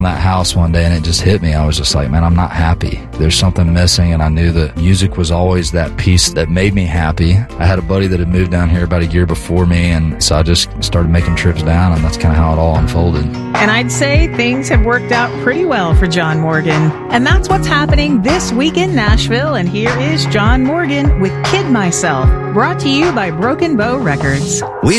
that house one day, and it just hit me. I was just like, man, I'm not happy. There's something missing, and I knew that music was always that piece that made me happy. I had a buddy that had moved down here about a year before me, and so I just started making trips down, and that's kind of how it all unfolded. And I'd say things have worked out pretty well for John Morgan. And that's what's happening this week in Nashville, and here is John Morgan with Kid Myself, brought to you by Broken Bow Records. We